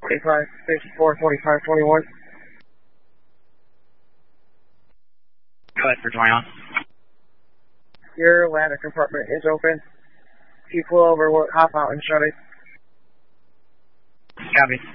45, 54, 45, 21. Go ahead for 21. Your ladder compartment is open. If you pull over, we'll hop out and shut it. Copy.